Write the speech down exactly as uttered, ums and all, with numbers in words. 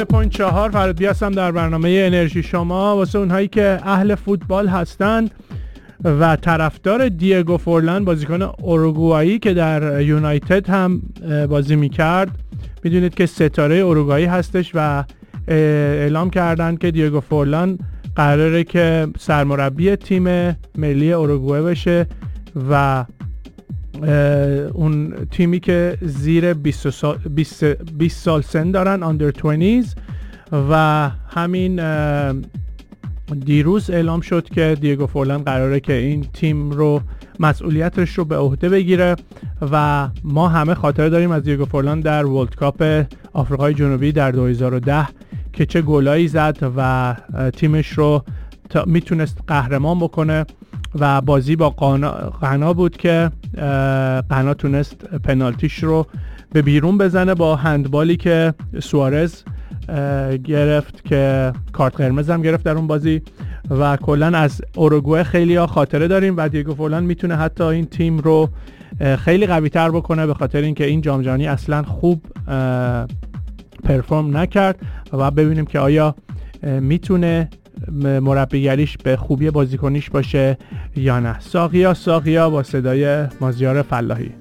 پوینت چهار فرادی هستم در برنامه انرژی شما. واسه اونهایی که اهل فوتبال هستند و طرفدار دیگو فورلان بازیکن اوروگوایی که در یونایتد هم بازی میکرد، میدونید که ستاره اوروگوایی هستش و اعلام کردن که دیگو فورلان قراره که سرمربی تیم ملی اوروگوئه بشه و اون تیمی که زیر بیست سال, بیست سال سن دارن، آندر بیست، و همین دیروز اعلام شد که دیگو فورلان قراره که این تیم رو مسئولیتش رو به عهده بگیره و ما همه خاطره داریم از دیگو فورلان در ورلد کاپ آفریقای جنوبی در دو هزار و ده که چه گلایی زد و تیمش رو میتونست قهرمان بکنه و بازی با غنا بود که غنا تونست پنالتیش رو به بیرون بزنه با هندبالی که سوارز گرفت که کارت قرمز هم گرفت در اون بازی. و کلا از اوروگوئه خیلی ها خاطره داریم و دیگو فورلان میتونه حتی این تیم رو خیلی قوی تر بکنه به خاطر اینکه این جام جهانی اصلا خوب پرفورم نکرد و ببینیم که آیا میتونه مربیگریش به خوبی بازیکنیش باشه یا نه. ساقیا ساقیا با صدای مازیار فلاحی.